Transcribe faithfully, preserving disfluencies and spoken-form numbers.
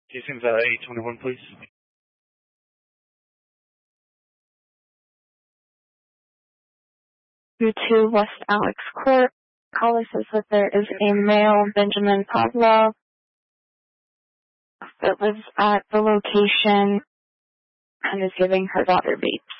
Casing's at eight twenty-one, please. Due to West Alex Court, caller says that there is a male, Benjamin Pavlov, that lives at the location and is giving her daughter vapes.